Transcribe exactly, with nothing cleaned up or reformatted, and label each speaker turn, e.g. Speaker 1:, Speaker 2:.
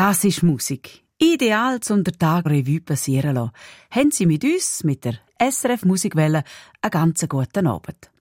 Speaker 1: Das ist Musik. Ideal zum den Tag Revue passieren lassen. Haben Sie mit uns, mit der S R F Musikwelle, einen ganz guten Abend.